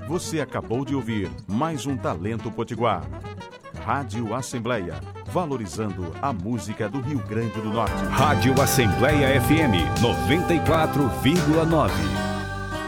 Você acabou de ouvir mais um Talento Potiguar. Rádio Assembleia, valorizando a música do Rio Grande do Norte. Rádio Assembleia FM 94,9.